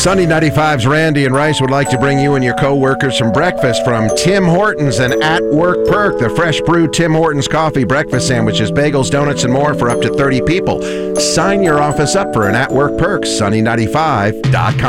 Sunny 95's Randy and Rice would like to bring you and your co-workers some breakfast from Tim Hortons and At Work Perk, the fresh brewed Tim Hortons coffee breakfast sandwiches, bagels, donuts, and more for up to 30 people. Sign your office up for an At Work Perk, sunny95.com.